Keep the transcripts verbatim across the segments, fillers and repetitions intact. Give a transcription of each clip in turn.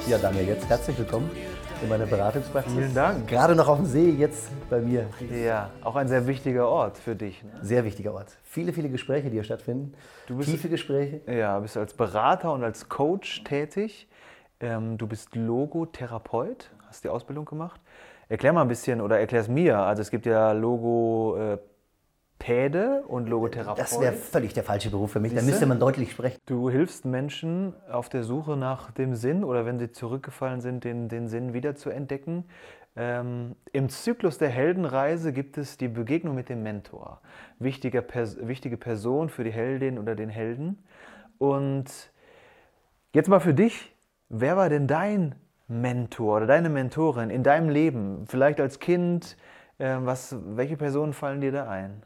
Ja, Daniel, jetzt herzlich willkommen in meiner Beratungspraxis. Vielen Dank. Gerade noch auf dem See, jetzt bei mir. Ja, auch ein sehr wichtiger Ort für dich. Ne? Sehr wichtiger Ort. Viele, viele Gespräche, die hier stattfinden. Du bist, Tiefe Gespräche. Ja, bist als Berater und als Coach tätig. Ähm, du bist Logotherapeut, hast die Ausbildung gemacht. Erklär mal ein bisschen oder erklär es mir. Also es gibt ja Logopäde und Logotherapeut. Das wäre völlig der falsche Beruf für mich. Da Siehste? müsste man deutlich sprechen. Du hilfst Menschen auf der Suche nach dem Sinn oder wenn sie zurückgefallen sind, den, den Sinn wieder zu entdecken. Ähm, Im Zyklus der Heldenreise gibt es die Begegnung mit dem Mentor. Wichtige, Pers- wichtige Person für die Heldin oder den Helden. Und jetzt mal für dich, wer war denn dein Mentor oder deine Mentorin in deinem Leben? Vielleicht als Kind, äh, was, welche Personen fallen dir da ein?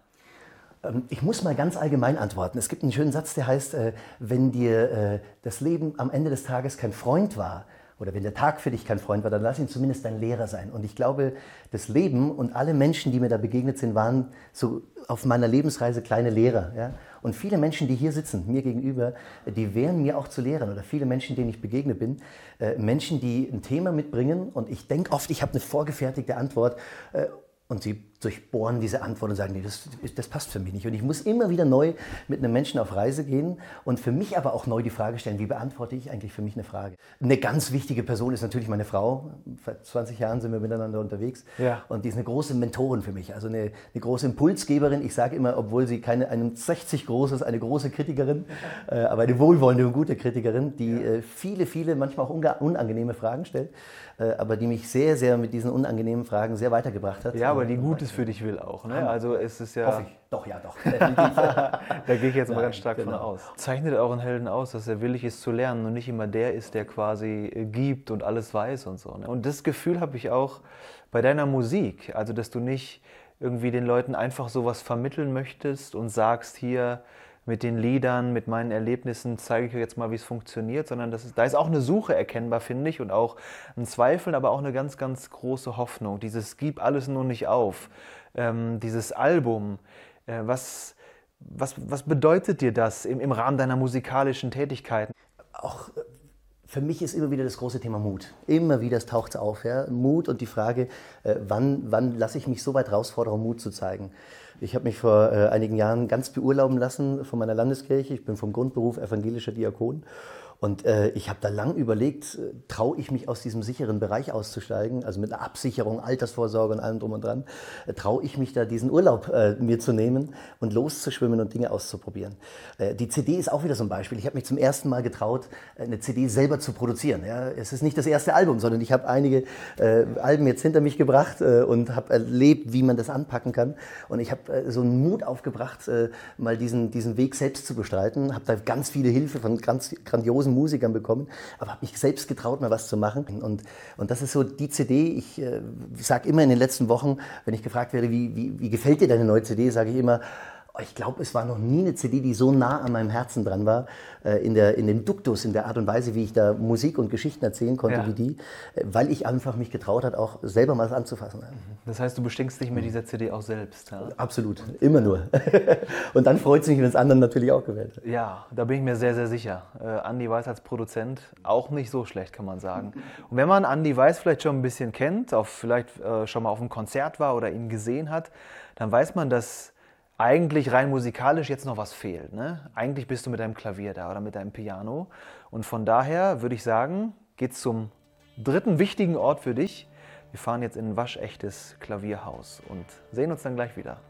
Ich muss mal ganz allgemein antworten. Es gibt einen schönen Satz, der heißt, äh, wenn dir äh, das Leben am Ende des Tages kein Freund war, oder wenn der Tag für dich kein Freund war, dann lass ihn zumindest dein Lehrer sein. Und ich glaube, das Leben und alle Menschen, die mir da begegnet sind, waren so auf meiner Lebensreise kleine Lehrer. Ja? Und viele Menschen, die hier sitzen, mir gegenüber, die wären mir auch zu Lehrern. Oder viele Menschen, denen ich begegnet bin, äh, Menschen, die ein Thema mitbringen. Und ich denke oft, ich habe eine vorgefertigte Antwort. Äh, Und sie durchbohren diese Antwort und sagen, nee, das, das passt für mich nicht. Und ich muss immer wieder neu mit einem Menschen auf Reise gehen und für mich aber auch neu die Frage stellen, wie beantworte ich eigentlich für mich eine Frage? Eine ganz wichtige Person ist natürlich meine Frau. Seit zwanzig Jahren sind wir miteinander unterwegs. Ja. Und die ist eine große Mentorin für mich, also eine, eine große Impulsgeberin. Ich sage immer, obwohl sie keine einundsechzig groß ist, eine große Kritikerin, äh, aber eine wohlwollende und gute Kritikerin, die äh, viele, viele, manchmal auch unga- unangenehme Fragen stellt, äh, aber die mich sehr, sehr mit diesen unangenehmen Fragen sehr weitergebracht hat. Ja, aber die Gutes für dich will auch. Ne? Also es ist ja. Hoffe ich. Doch, ja, doch. Da gehe ich jetzt mal Ja, ganz stark genau. von aus. Zeichnet euren Helden aus, dass er willig ist zu lernen und nicht immer der ist, der quasi äh, gibt und alles weiß und so. Ne? Und das Gefühl habe ich auch bei deiner Musik. Also, dass du nicht irgendwie den Leuten einfach sowas vermitteln möchtest und sagst, hier mit den Liedern, mit meinen Erlebnissen zeige ich euch jetzt mal, wie es funktioniert, sondern das ist, da ist auch eine Suche erkennbar, finde ich, und auch ein Zweifeln, aber auch eine ganz, ganz große Hoffnung. Dieses Gib alles nur nicht auf, ähm, dieses Album, äh, was, was, was bedeutet dir das im, im Rahmen deiner musikalischen Tätigkeiten? Auch äh, für mich ist immer wieder das große Thema Mut. Immer wieder taucht es auf. Ja? Mut und die Frage, äh, wann, wann lasse ich mich so weit herausfordern, Mut zu zeigen. Ich habe mich vor äh, einigen Jahren ganz beurlauben lassen von meiner Landeskirche. Ich bin vom Grundberuf evangelischer Diakon. Und äh, ich habe da lang überlegt, äh, traue ich mich aus diesem sicheren Bereich auszusteigen, also mit einer Absicherung, Altersvorsorge und allem drum und dran, äh, traue ich mich da diesen Urlaub äh, mir zu nehmen und loszuschwimmen und Dinge auszuprobieren. Äh, die C D ist auch wieder so ein Beispiel. Ich habe mich zum ersten Mal getraut, eine C D selber zu produzieren. Ja, es ist nicht das erste Album, sondern ich habe einige äh, Alben jetzt hinter mich gebracht äh, und habe erlebt, wie man das anpacken kann. Und ich habe äh, so einen Mut aufgebracht, äh, mal diesen, diesen Weg selbst zu bestreiten. Habe da ganz viele Hilfe von ganz grandiosen Musikern bekommen, aber habe mich selbst getraut, mal was zu machen. Und, und das ist so die C D, ich äh, sage immer in den letzten Wochen, wenn ich gefragt werde, wie, wie, wie gefällt dir deine neue C D, sage ich immer, oh, ich glaube, es war noch nie eine C D, die so nah an meinem Herzen dran war, äh, in, der, in dem Duktus, in der Art und Weise, wie ich da Musik und Geschichten erzählen konnte, Ja. wie die, äh, weil ich einfach mich getraut hat, auch selber mal was anzufassen. Das heißt, du bestimmst dich mit dieser C D auch selbst. Ja? Absolut, immer nur. Und dann freut es mich, wenn es anderen natürlich auch gefällt. Ja, da bin ich mir sehr, sehr sicher. Äh, Andi Weiß als Produzent auch nicht so schlecht, kann man sagen. Und wenn man Andi Weiß vielleicht schon ein bisschen kennt, auf, vielleicht äh, schon mal auf einem Konzert war oder ihn gesehen hat, dann weiß man, dass eigentlich rein musikalisch jetzt noch was fehlt. Ne? Eigentlich bist du mit deinem Klavier da oder mit deinem Piano. Und von daher würde ich sagen, geht's zum dritten wichtigen Ort für dich. Wir fahren jetzt in ein waschechtes Klavierhaus und sehen uns dann gleich wieder.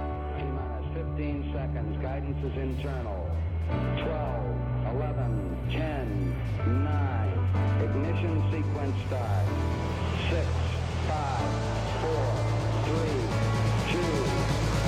fifteen seconds. Guidance is internal. twelve, eleven, ten, nine. Ignition sequence start. six, five, four, three,